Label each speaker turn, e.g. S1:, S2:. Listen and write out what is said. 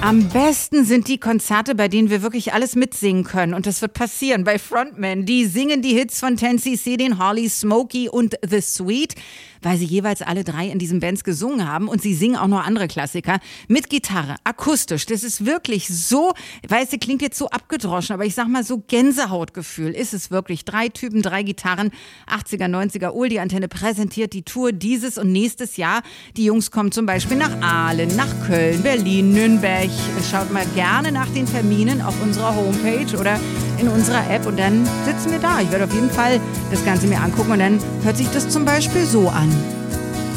S1: Am besten sind die Konzerte, bei denen wir wirklich alles mitsingen können. Und das wird passieren bei Frontmen. Die singen die Hits von 10cc, den Holly, Smokey und The Sweet, weil sie jeweils alle drei in diesen Bands gesungen haben. Und sie singen auch noch andere Klassiker mit Gitarre, akustisch. Das ist wirklich so, weißt du, klingt jetzt so abgedroschen, aber ich sag mal so Gänsehautgefühl ist es wirklich. 3 Typen, 3 Gitarren, 80er, 90er. Die Antenne präsentiert die Tour dieses und nächstes Jahr. Die Jungs kommen zum Beispiel nach Aalen, nach Köln, Berlin, Nürnberg. Schaut mal gerne nach den Terminen auf unserer Homepage oder in unserer App und dann sitzen wir da. Ich werde auf jeden Fall das Ganze mir angucken und dann hört sich das zum Beispiel so an.